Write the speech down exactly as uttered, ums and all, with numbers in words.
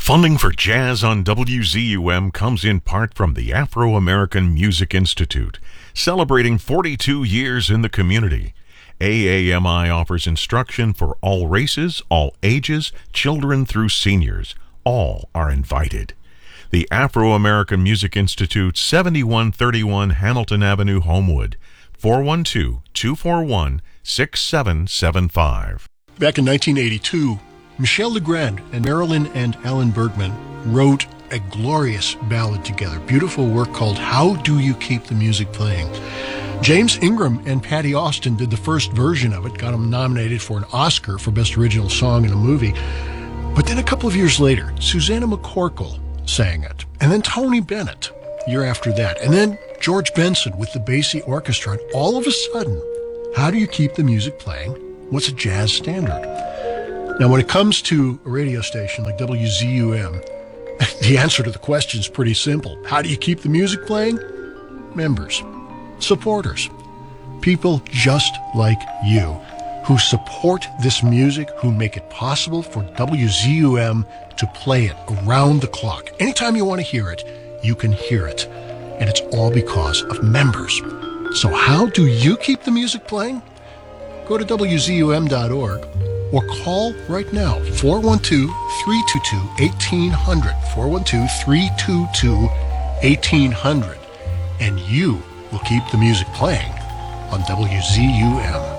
Funding for Jazz on W Z U M comes in part from the Afro-American Music Institute, celebrating forty-two years in the community. A A M I offers instruction for all races, all ages, children through seniors. All are invited. The Afro-American Music Institute, seventy-one thirty-one Hamilton Avenue, Homewood, four one two, two four one, six seven seven five. Back in nineteen eighty-two, Michel Legrand and Marilyn and Alan Bergman wrote a glorious ballad together. Beautiful work called How Do You Keep the Music Playing? James Ingram and Patty Austin did the first version of it, got them nominated for an Oscar for Best Original Song in a Movie. But then a couple of years later, Susanna McCorkle sang it. And then Tony Bennett, the year after that. And then George Benson with the Basie Orchestra. And all of a sudden, how do you keep the music playing? What's a jazz standard? Now, when it comes to a radio station like W Z U M, the answer to the question is pretty simple. How do you keep the music playing? Members, supporters, people just like you who support this music, who make it possible for W Z U M to play it around the clock. Anytime you want to hear it, you can hear it. And it's all because of members. So how do you keep the music playing? Go to W Z U M dot org. Or call right now, four one two, three two two, one eight zero zero, four one two, three two two, one eight zero zero, and you will keep the music playing on W Z U M.